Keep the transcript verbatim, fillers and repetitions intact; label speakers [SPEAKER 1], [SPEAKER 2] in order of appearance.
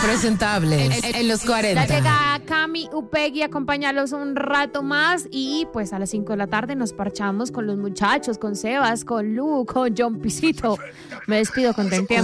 [SPEAKER 1] Impresentables en, en los cuarenta.
[SPEAKER 2] Ya llega Cami Upegui a acompañarlos un rato más y pues a las cinco de la tarde nos parchamos con los muchachos, con Sebas, con Lu, con John Pisito. Me despido con Te Entiendo.